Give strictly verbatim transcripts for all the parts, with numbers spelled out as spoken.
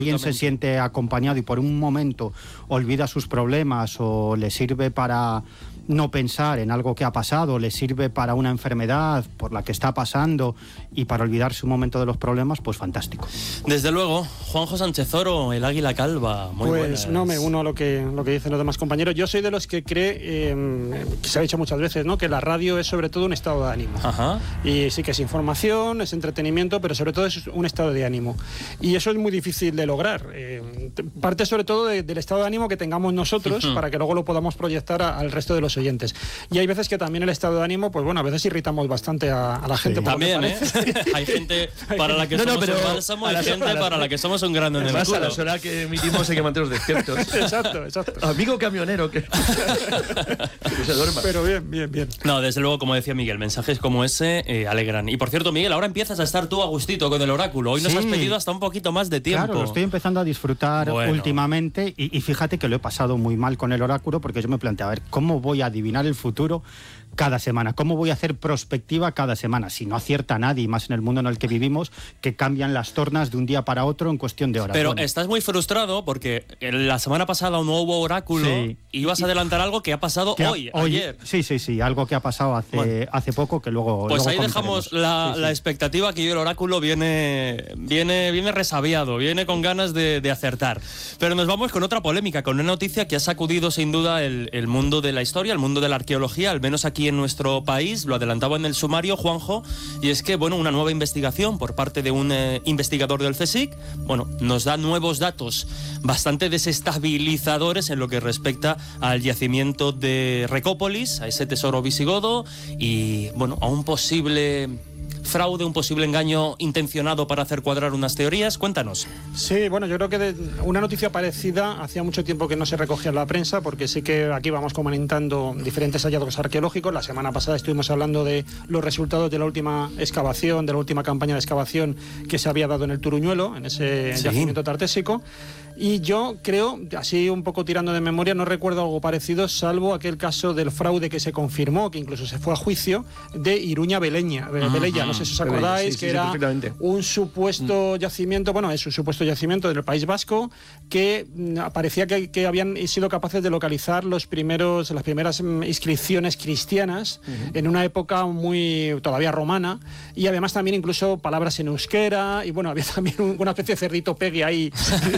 alguien se siente acompañado y por un momento olvida sus problemas o le sirve para no pensar en algo que ha pasado, le sirve para una enfermedad por la que está pasando y para olvidarse un momento de los problemas, pues fantástico. Desde luego, Juanjo Sánchez Oro, el Águila Calva, muy Pues buenas. no me uno a lo que, lo que dicen los demás compañeros. Yo soy de los que cree, eh, que se ha dicho muchas veces, ¿no?, que la radio es sobre todo un estado de ánimo. Ajá. Y sí que es información, es entretenimiento, pero sobre todo es un estado de ánimo. Y eso es muy difícil de lograr. Eh, parte sobre todo de, del estado de ánimo que tengamos nosotros uh-huh. para que luego lo podamos proyectar a, al resto de los oyentes. Y hay veces que también el estado de ánimo, pues bueno, a veces irritamos bastante a, a la gente. Sí. También, ¿eh? Hay gente para la que no, somos no, pero un bálsamo, hay gente la, para la que somos un gran enemigo. Además, a las horas que emitimos hay que mantenerlos despiertos. Exacto, exacto. Amigo camionero, que, que se duerma. Pero bien, bien, bien. No, desde luego, como decía Miguel, mensajes como ese eh, alegran. Y por cierto, Miguel, ahora empiezas a estar tú a gustito con el oráculo. Hoy sí. Nos has pedido hasta un poquito más de tiempo. Claro, lo estoy empezando a disfrutar bueno. últimamente y, y fíjate que lo he pasado muy mal con el oráculo porque yo me planteé, a ver, ¿cómo voy a adivinar el futuro cada semana? ¿Cómo voy a hacer prospectiva cada semana? Si no acierta nadie, más en el mundo en el que vivimos, que cambian las tornas de un día para otro en cuestión de horas. Pero bueno. Estás muy frustrado porque la semana pasada no hubo oráculo sí. y ibas a adelantar algo que ha pasado que hoy, hoy, ayer. Sí, sí, sí, algo que ha pasado hace, bueno. hace poco que luego Pues luego ahí dejamos la, sí, sí. la expectativa que yo el oráculo viene, viene, viene resabiado, viene con ganas de, de acertar. Pero nos vamos con otra polémica, con una noticia que ha sacudido sin duda el, el mundo de la historia, el mundo de la arqueología, al menos aquí en nuestro país. Lo adelantaba en el sumario Juanjo, y es que, bueno, una nueva investigación por parte de un eh, investigador del CSIC, bueno, nos da nuevos datos bastante desestabilizadores en lo que respecta al yacimiento de Recópolis, a ese tesoro visigodo y, bueno, a un posible fraude, un posible engaño intencionado para hacer cuadrar unas teorías. Cuéntanos. Sí, bueno, yo creo que de una noticia parecida hacía mucho tiempo que no se recogía en la prensa, porque sí que aquí vamos comentando diferentes hallazgos arqueológicos. La semana pasada estuvimos hablando de los resultados de la última excavación, de la última campaña de excavación que se había dado en el Turuñuelo, en ese sí. yacimiento tartésico. Y yo creo, así un poco tirando de memoria, no recuerdo algo parecido, salvo aquel caso del fraude que se confirmó, que incluso se fue a juicio, de Iruña Beleña, Velella, no sé si os acordáis, sí, sí, que sí, era un supuesto yacimiento, bueno, es un supuesto yacimiento del País Vasco, que parecía que, que habían sido capaces de localizar los primeros, las primeras inscripciones cristianas uh-huh. en una época muy todavía romana, y además también incluso palabras en euskera, y bueno, había también un, una especie de cerdito pegue ahí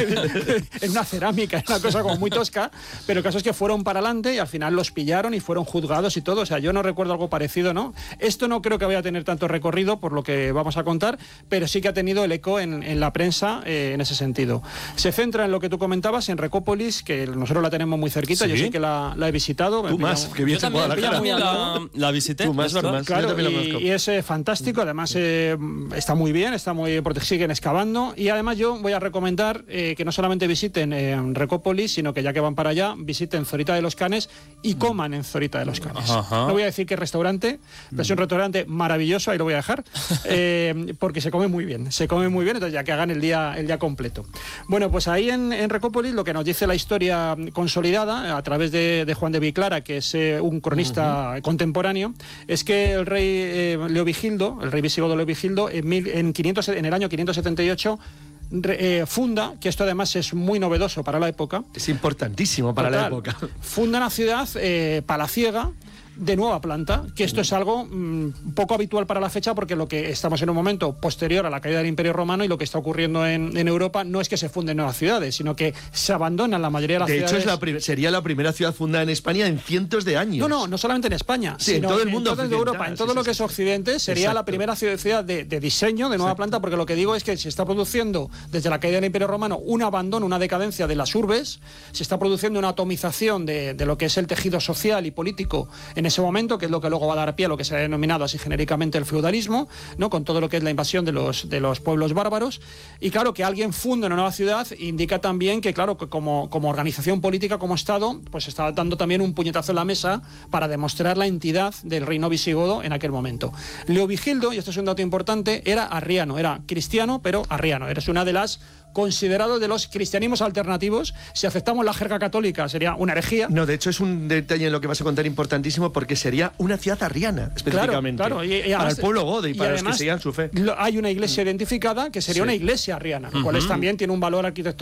en una cerámica, una cosa como muy tosca, pero el caso es que fueron para adelante y al final los pillaron y fueron juzgados y todo. O sea, yo no recuerdo algo parecido, ¿no? Esto no creo que vaya a tener tanto recorrido por lo que vamos a contar, pero sí que ha tenido el eco en, en la prensa eh, en ese sentido. Se centra en lo que tú comentabas, en Recópolis, que nosotros la tenemos muy cerquita, ¿sí? Yo sí que la, la he visitado. Tú más, que bien se puede la cara. La, la visité, tú más, es verdad. Tú más. Claro, y, y es eh, fantástico, además eh, está muy bien, está muy porque siguen excavando, y además yo voy a recomendar eh, que no solamente visiten eh, Recópolis, sino que ya que van para allá, visiten Zorita de los Canes y coman en Zorita de los Canes. Ajá. No voy a decir qué restaurante, pero es un restaurante maravilloso, ahí lo voy a dejar, eh, porque se come muy bien, se come muy bien, entonces ya que hagan el día, el día completo. Bueno, pues ahí en, en Recópolis lo que nos dice la historia consolidada a través de, de Juan de Viclara, que es eh, un cronista uh-huh. contemporáneo, es que el rey eh, Leovigildo, el rey visigodo Leovigildo, en, mil, en, quinientos, en el año quinientos setenta y ocho Eh, funda, que esto además es muy novedoso para la época. Es importantísimo para Total, la época. Funda una ciudad eh, palaciega de nueva planta, que esto es algo mmm, poco habitual para la fecha, porque lo que estamos en un momento posterior a la caída del Imperio Romano, y lo que está ocurriendo en, en Europa no es que se funden nuevas ciudades, sino que se abandonan la mayoría de las de ciudades. De hecho, es la prim- sería la primera ciudad fundada en España en cientos de años. No, no, no solamente en España, sí, sino en todo el mundo en toda Europa, en todo sí, lo que es Occidente, sería Exacto. la primera ciudad de, de diseño de nueva Exacto. planta, porque lo que digo es que se está produciendo, desde la caída del Imperio Romano, un abandono, una decadencia de las urbes, se está produciendo una atomización de, de lo que es el tejido social y político en ese momento, que es lo que luego va a dar pie a lo que se ha denominado así genéricamente el feudalismo, ¿no? Con todo lo que es la invasión de los, de los pueblos bárbaros. Y claro, que alguien funde una nueva ciudad indica también que, claro, que como, como organización política, como Estado, pues está dando también un puñetazo en la mesa para demostrar la entidad del reino visigodo en aquel momento. Leovigildo, y esto es un dato importante, era arriano, era cristiano, pero arriano. Eres una de las considerado de los cristianismos alternativos. Si aceptamos la jerga católica sería una herejía. No, de hecho es un detalle en lo que vas a contar importantísimo, porque sería una ciudad arriana, específicamente. Claro, claro. Y, y además, para el pueblo godo y, y para además, los que sigan su fe. Hay una iglesia identificada que sería sí. una iglesia arriana, lo uh-huh. cual es, también tiene un valor arquitectónico